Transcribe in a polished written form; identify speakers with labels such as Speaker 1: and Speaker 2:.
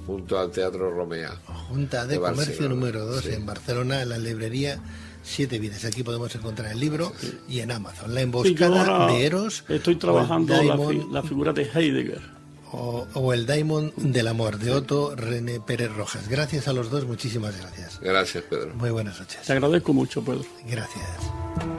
Speaker 1: junto al Teatro Romea.
Speaker 2: Junta de Comercio número 2 en Barcelona, en la librería Siete Vidas. Aquí podemos encontrar el libro y en Amazon. La emboscada de Eros.
Speaker 3: Estoy trabajando la figura de Heidegger.
Speaker 2: O el Daimon del amor, de Otto René Pérez Rojas. Gracias a los dos, muchísimas gracias.
Speaker 1: Gracias, Pedro.
Speaker 2: Muy buenas noches.
Speaker 3: Te agradezco mucho, Pedro.
Speaker 2: Gracias.